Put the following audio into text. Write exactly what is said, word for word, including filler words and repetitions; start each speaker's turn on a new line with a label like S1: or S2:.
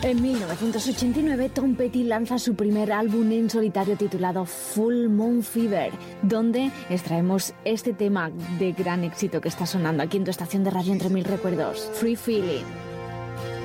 S1: En mil novecientos ochenta y nueve, Tom Petty lanza su primer álbum en solitario titulado Full Moon Fever, donde extraemos este tema de gran éxito que está sonando aquí en tu estación de radio Entre Mil Recuerdos, Free Feeling.